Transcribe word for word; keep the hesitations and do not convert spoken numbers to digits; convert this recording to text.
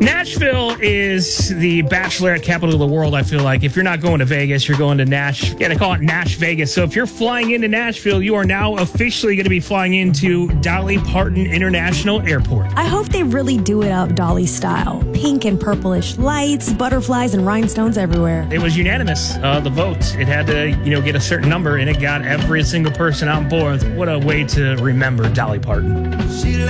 Nashville is the bachelorette capital of the world, I feel like. If you're not going to Vegas, you're going to Nash. Yeah, they call it Nash Vegas. So if you're flying into Nashville, you are now officially going to be flying into Dolly Parton International Airport. I hope they really do it up Dolly style. Pink and purplish lights, butterflies, and rhinestones everywhere. It was unanimous, uh, the vote. It had to, you know, get a certain number, and it got every single person on board. What a way to remember Dolly Parton. She